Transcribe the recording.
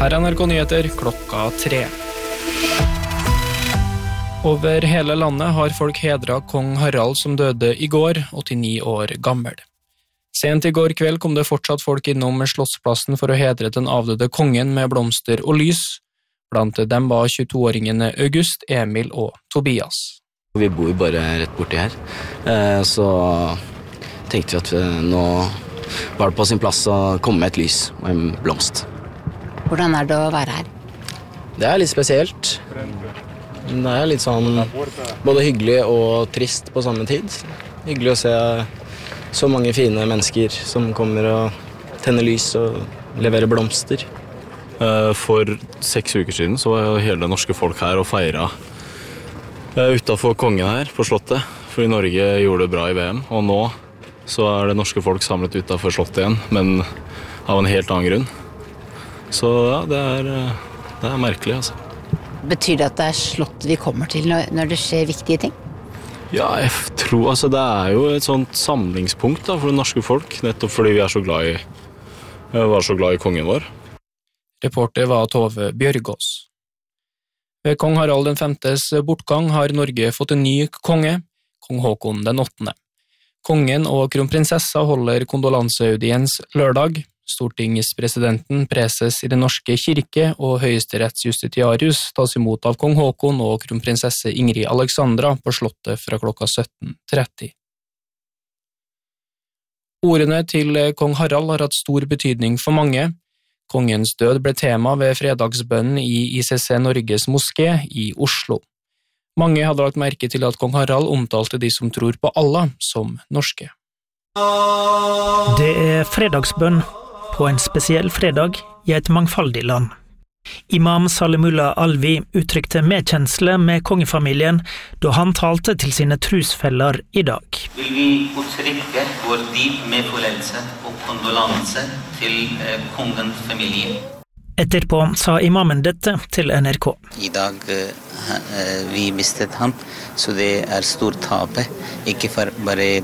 Her NRK Nyheter 3:00. Over hele landet har folk hedret kong Harald som døde i går, 89 år gammel. Sent i går kveld kom det fortsatt folk innom Slottsplassen for å hedre den avdøde kongen med blomster og lys. Blant dem var 22-åringene August, Emil og Tobias. Vi bor jo bare rett borti her, så tenkte vi at nå var det på sin plass å komme med et lys og en blomst. Hvordan det å være her? Det litt spesielt. Det litt sånn både hyggelig og trist på samme tid. Hyggelig å se så mange fine mennesker som kommer og tenner lys og leverer blomster. For 6 uker siden så var jo hele det norske folk her og feiret utenfor kongen her på slottet, fordi Norge gjorde det bra i VM, og nå så det norske folk samlet utenfor slottet igjen, men av en helt annen grunn. Så ja, det merkelig, altså. Betyr det at det slottet vi kommer til når det skjer viktige ting? Ja, jeg tror, altså det jo et sånt samlingspunkt da, for det norske folk, nettopp fordi vi var så glad i kongen vår. Reporter var Tove Bjørgås. Ved kong Harald den 5.s bortgang har Norge fått en ny konge, kong Håkon den 8. Kongen og kronprinsessa holder kondolanseaudiens lørdag. Stortingspresidenten, preses i den norske kirke og høyesterettsjustitiarius tas imot av kong Håkon og kronprinsesse Ingrid Alexandra på slottet fra klokka 17:30. Ordene til kong Harald har hatt stor betydning for mange. Kongens død ble tema ved fredagsbønnen i ICC Norges moské i Oslo. Mange hadde lagt merke til at kong Harald omtalte de som tror på Allah som norske. Det fredagsbønn på en spesiell fredag i et mangfoldig land. Imam Salimullah Alvi uttrykte medkjensle med kongefamilien da han talte til sine trosfeller i dag. Vil vi uttrykke vår dyp medfølelse og kondolanse til kongens familie. Etterpå sa imamen dette til NRK. I dag vi mistet ham, så det stor tape, ikke for bare